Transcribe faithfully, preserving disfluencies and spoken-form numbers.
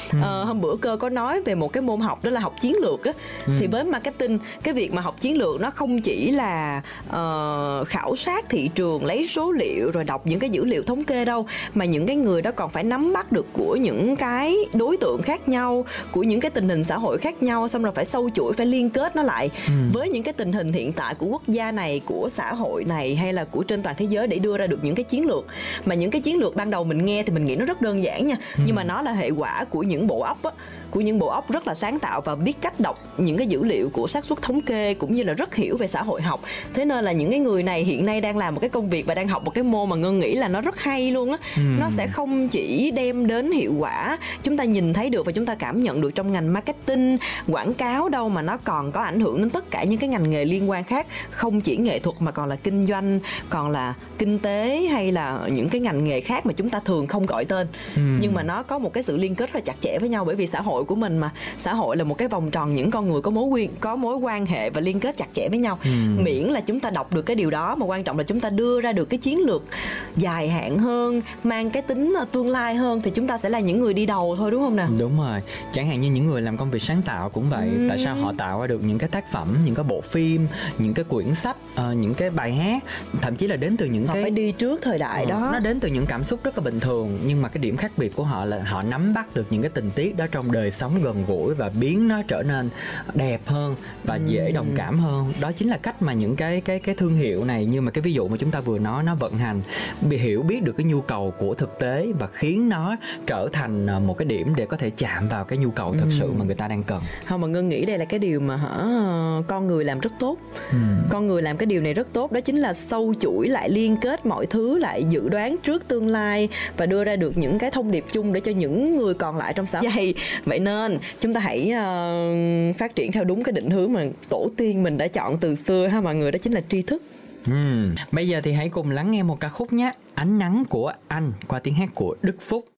ừ. uh, hôm bữa Cơ có nói về một cái môn học đó là học chiến lược á. ừ. Thì với marketing, cái việc mà học chiến lược nó không chỉ là uh, khảo sát thị trường, lấy số liệu rồi đọc những cái dữ liệu thống kê đâu, mà những cái người đó còn phải nắm bắt được của những cái đối tượng khác nhau, của những cái tình hình xã hội khác nhau, xong rồi phải sâu chuỗi, phải liên kết nó lại ừ. với những cái tình hình hiện tại của quốc gia này, của xã hội này, hay là của trên toàn thế giới, để đưa ra được những cái chiến lược. Mà những cái chiến lược ban đầu mình nghe thì mình nghĩ nó rất đơn giản nha, ừ. nhưng mà nó là hệ quả của những bộ óc á, của những bộ óc rất là sáng tạo và biết cách đọc những cái dữ liệu của xác suất thống kê, cũng như là rất hiểu về xã hội học. Thế nên là những cái người này hiện nay đang làm một cái công việc và đang học một cái môn mà Ngân nghĩ là nó rất hay luôn á. ừ. Nó sẽ không chỉ đem đến hiệu quả chúng ta nhìn thấy được và chúng ta cảm nhận được trong ngành marketing, quảng cáo đâu, mà nó còn có ảnh hưởng đến tất cả những cái ngành nghề liên quan khác, không chỉ nghệ thuật mà còn là kinh doanh, còn là kinh tế, hay là những cái ngành nghề khác mà chúng ta thường không gọi tên. ừ. Nhưng mà nó có một cái sự liên kết rất là chặt chẽ với nhau, bởi vì xã hội của mình mà, xã hội là một cái vòng tròn những con người có mối quyên có mối quan hệ và liên kết chặt chẽ với nhau. ừ. Miễn là chúng ta đọc được cái điều đó, mà quan trọng là chúng ta đưa ra được cái chiến lược dài hạn hơn, mang cái tính tương lai hơn, thì chúng ta sẽ là những người đi đầu thôi, đúng không nào? Đúng rồi. Chẳng hạn như những người làm công việc sáng tạo cũng vậy. ừ. Tại sao họ tạo ra được những cái tác phẩm, những cái bộ phim, những cái quyển sách, uh, những cái bài hát, thậm chí là đến từ những họ cái phải đi trước thời đại ừ, đó. Nó đến từ những cảm xúc rất là bình thường, nhưng mà cái điểm khác biệt của họ là họ nắm bắt được những cái tình tiết đó trong đời sống gần gũi và biến nó trở nên đẹp hơn và ừ. dễ đồng cảm hơn. Đó chính là cách mà những cái cái cái thương hiệu này, như mà cái ví dụ mà chúng ta vừa nói, nó vận hành, bị hiểu biết được cái nhu cầu của thực tế và khiến nó trở thành một cái điểm để có thể chạm vào cái nhu cầu thực ừ. sự mà người ta đang cần. Không, mà Ngân nghĩ đây là cái điều mà hả con người làm rất tốt. ừ. Con người làm cái điều này rất tốt, đó chính là sâu chuỗi lại, liên kết mọi thứ lại, dự đoán trước tương lai và đưa ra được những cái thông điệp chung để cho những người còn lại trong xã hội. Vậy nên chúng ta hãy uh, phát triển theo đúng cái định hướng mà tổ tiên mình đã chọn từ xưa ha mọi người, đó chính là tri thức. uhm. Bây giờ thì hãy cùng lắng nghe một ca khúc nhé. Ánh nắng của anh qua tiếng hát của Đức Phúc.